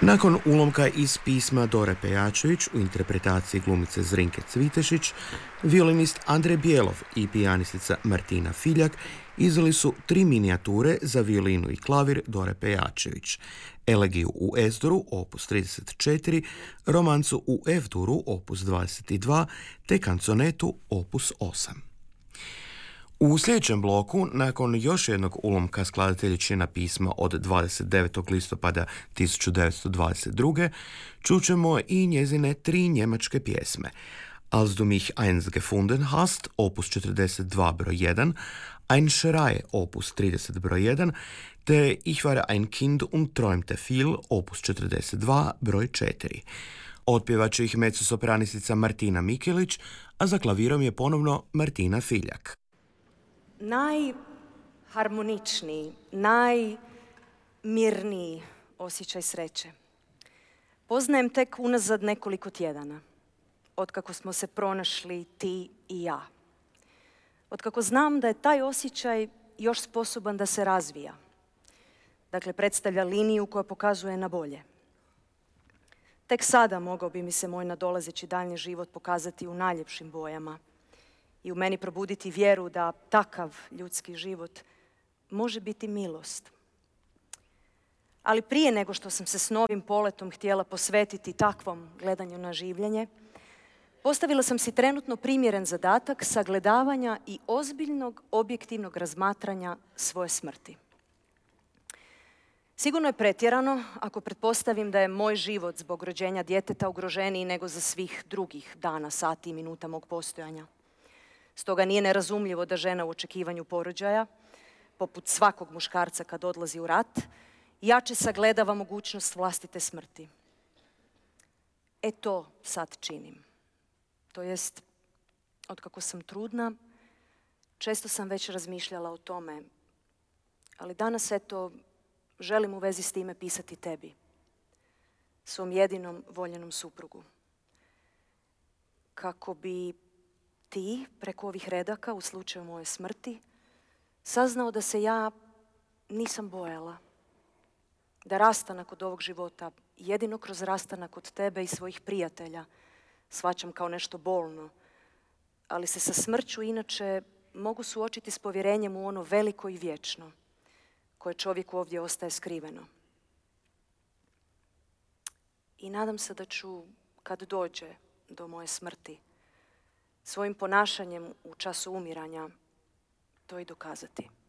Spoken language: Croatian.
Nakon ulomka iz pisma Dore Pejačević u interpretaciji glumice Zrinke Cvitešić, violinist Andrej Bjelov i pijanistica Martina Filjak izdali su 3 minijature za violinu i klavir Dore Pejačević, Elegiju u S-duru, opus 34, Romancu u F-duru, opus 22, te Kanconetu, opus 8. U sljedećem bloku, nakon još jednog ulomka skladateljičina pisma od 29. listopada 1922. čućemo i njezine 3 njemačke pjesme. Als du mich einst gefunden hast, opus 42 broj 1, Ein Schrei, opus 30 broj 1, te Ich war ein Kind und träumte viel, opus 42 broj 4. Otpjevat će ih mezzosopranistica Martina Mikelić, a za klavirom je ponovno Martina Filjak. Najharmoničniji, najmirniji osjećaj sreće poznajem tek unazad nekoliko tjedana, otkako smo se pronašli ti i ja. Otkako znam da je taj osjećaj još sposoban da se razvija. Dakle, predstavlja liniju koja pokazuje na bolje. Tek sada mogao bi mi se moj nadolazeći daljnji život pokazati u najljepšim bojama i u meni probuditi vjeru da takav ljudski život može biti milost. Ali prije nego što sam se s novim poletom htjela posvetiti takvom gledanju na življenje, postavila sam si trenutno primjeren zadatak sagledavanja i ozbiljnog objektivnog razmatranja svoje smrti. Sigurno je pretjerano ako pretpostavim da je moj život zbog rođenja djeteta ugroženiji nego za svih drugih dana, sati i minuta mog postojanja. Stoga nije nerazumljivo da žena u očekivanju porođaja, poput svakog muškarca kad odlazi u rat, jače sagledava mogućnost vlastite smrti. To sad činim. To jest, otkako sam trudna, često sam već razmišljala o tome, ali danas želim u vezi s time pisati tebi, svom jedinom voljenom suprugu. Kako bi ti, preko ovih redaka, u slučaju moje smrti, saznao da se ja nisam bojala. Da rastanak od ovog života, jedino kroz rastanak od tebe i svojih prijatelja, shvaćam kao nešto bolno, ali se sa smrću inače mogu suočiti s povjerenjem u ono veliko i vječno, koje čovjeku ovdje ostaje skriveno. I nadam se da ću, kad dođe do moje smrti, svojim ponašanjem u času umiranja to i dokazati.